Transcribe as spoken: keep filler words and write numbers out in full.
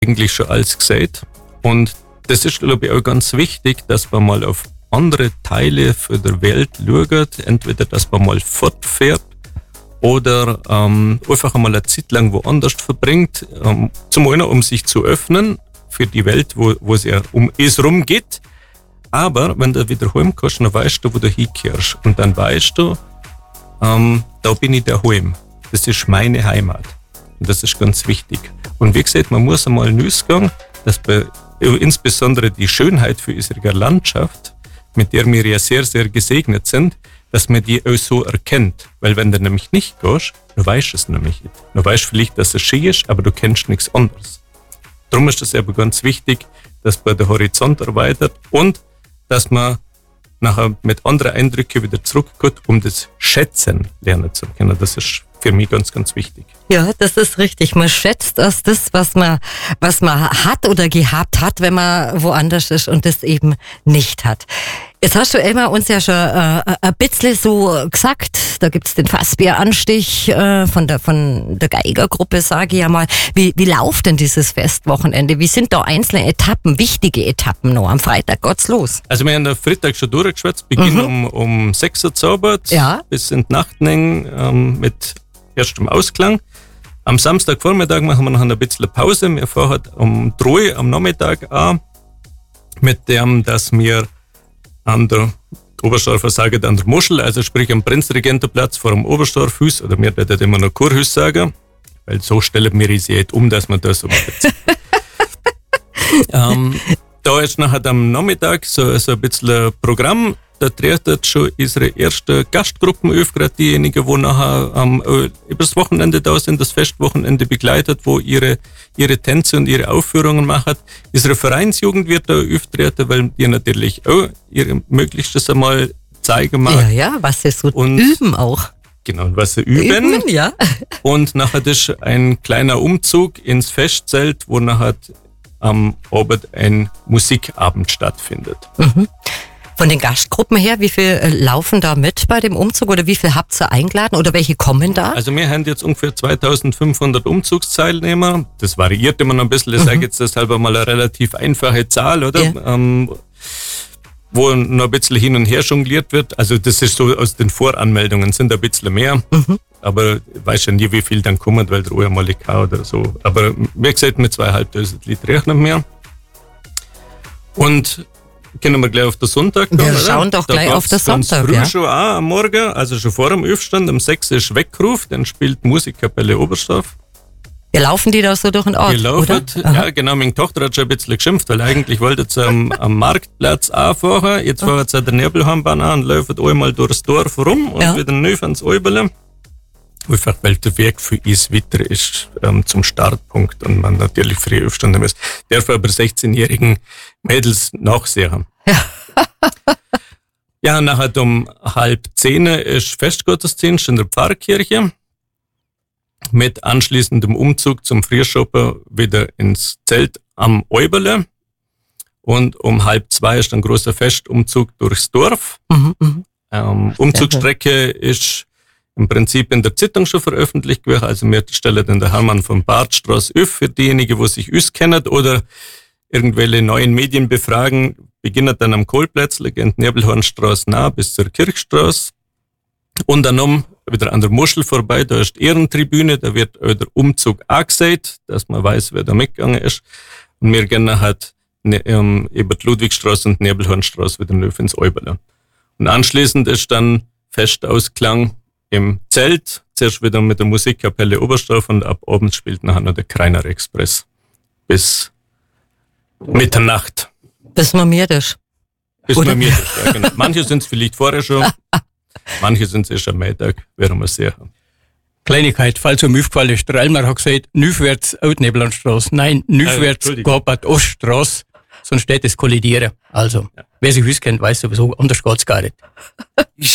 eigentlich schon alles gesagt. Und das ist, glaube ich, auch ganz wichtig, dass man mal auf andere Teile von der Welt schaut. Entweder, dass man mal fortfährt oder ähm, einfach mal eine Zeit lang woanders verbringt. Ähm, zum einen, um sich zu öffnen für die Welt, wo, wo es ja um es rumgeht. Aber wenn du wieder heimkommst, dann weißt du, wo du hinkehrst. Und dann weißt du, ähm, da bin ich daheim. Das ist meine Heimat. Und das ist ganz wichtig. Und wie gesagt, man muss einmal ausgehen, dass bei, insbesondere die Schönheit für unsere Landschaft, mit der wir ja sehr, sehr gesegnet sind, dass man die auch so erkennt. Weil wenn du nämlich nicht gehst, du weißt es nämlich nicht. Du weißt vielleicht, dass es schön ist, aber du kennst nichts anderes. Darum ist es aber ganz wichtig, dass man den Horizont erweitert und dass man nachher mit anderen Eindrücken wieder zurückkommt, um das Schätzen lernen zu können. Das ist für mich ganz, ganz wichtig. Ja, das ist richtig. Man schätzt erst das, was man, was man hat oder gehabt hat, wenn man woanders ist und das eben nicht hat. Jetzt hast du, Elmar, uns ja schon äh, ein bisschen so gesagt, da gibt's den Fassbier-Anstich äh, von der von der Geigergruppe, sage ich ja mal. Wie, wie läuft denn dieses Festwochenende? Wie sind da einzelne Etappen, wichtige Etappen noch? Am Freitag geht's los. Also wir haben am Freitag schon durchgeschwätzt, Beginn mhm. um, um sechs Uhr zaubert, ja. bis in die Nacht ähm, mit erstem Ausklang. Am Samstagvormittag machen wir noch ein bisschen Pause. Wir fahren um drei am Nachmittag an, mit dem, dass wir an der Oberstdorfer sagen, an der Muschel, also sprich am Prinzregentenplatz vor dem Oberstdorfhus, oder wir werden immer noch Kurhus sagen, weil so stellen wir es jetzt um, dass man das so macht. ähm, da ist nachher am Nachmittag so, so ein bisschen Programm. Da treten schon unsere erste Gastgruppen auf, gerade diejenigen, die nachher ähm, über das Wochenende da sind, das Festwochenende begleitet, wo ihre, ihre Tänze und ihre Aufführungen machen. Unsere Vereinsjugend wird da auftreten, weil die natürlich auch ihre Möglichstes einmal zeigen mag. Ja, ja, was sie so und, üben auch. Genau, und was sie üben. Üben, ja. Und nachher ist ein kleiner Umzug ins Festzelt, wo nachher am Abend ein Musikabend stattfindet. Mhm. Von den Gastgruppen her, wie viel laufen da mit bei dem Umzug oder wie viel habt ihr eingeladen oder welche kommen da? Also wir haben jetzt ungefähr zweitausendfünfhundert Umzugsteilnehmer. Das variiert immer noch ein bisschen. Ich mhm. sage jetzt deshalb mal eine relativ einfache Zahl, oder? Ja. Ähm, wo noch ein bisschen hin und her jongliert wird. Also das ist so, aus den Voranmeldungen sind ein bisschen mehr. Mhm. Aber ich weiß ja nie, wie viel dann kommen, weil der mal oder so. Aber wie gesagt, mit zweieinhalbtausend Liter rechnen wir. Und können wir gleich auf den Sonntag gehen, Wir schauen doch da gleich auf den Sonntag. Früh ja. schon an, am Morgen, also schon vor dem Aufstand, um sechs ist Weckruf, dann spielt Musikkapelle Oberstdorf. Ja, laufen die da so durch den Ort, Die laufen, oder? ja genau, meine Tochter hat schon ein bisschen geschimpft, weil eigentlich wollte sie am, am Marktplatz anfahren, jetzt fahren sie an der Nebelhambahn an und laufen einmal durchs Dorf rum und ja. wieder neu ans Oberle. Einfach, weil der Weg für uns weiter ist ähm, zum Startpunkt und man natürlich früh aufstehen muss. Darf aber sechzehnjährigen Mädels nachsehen. Ja. Ja, nachher um halb zehn ist Festgottesdienst in der Pfarrkirche mit anschließendem Umzug zum Frühschoppen wieder ins Zelt am Oberle. Und um halb zwei ist ein großer Festumzug durchs Dorf. Mhm, mh. ähm, Umzugsstrecke ist im Prinzip in der Zeitung schon veröffentlicht gewesen. Also wir stellen den der Hermann von Bartstraße auf für diejenigen, die sich auskennen oder irgendwelche neuen Medien befragen. Beginnt dann am Kohlplätzl, geht Nebelhornstraße nah bis zur Kirchstraße. Und dann um wieder an der Muschel vorbei, da ist die Ehrentribüne, da wird auch der Umzug angesagt, dass man weiß, wer da mitgegangen ist. Und wir gehen halt ne, ähm, über die Ludwigstraße und Nebelhornstraße wieder neu ins Oberle. Und anschließend ist dann Festausklang im Zelt, zuerst wieder mit der Musikkapelle Oberstdorf und ab abends spielt nachher noch der Kreiner Express bis Mitternacht. Bis man mir das. Bis man mir das, ja genau. Manche sind es vielleicht vorher schon, manche sind es erst am Mittag, werden wir sehen. Kleinigkeit, falls um aufgefallen ist, der Elmar hat gesagt, nüfwärts Altnebellandstraße. Nein, nüfwärts äh, Gabert-Oststraße, sonst steht es kollidieren. Also, ja. Wer sich auskennt, weiß sowieso, anders geht's gar nicht.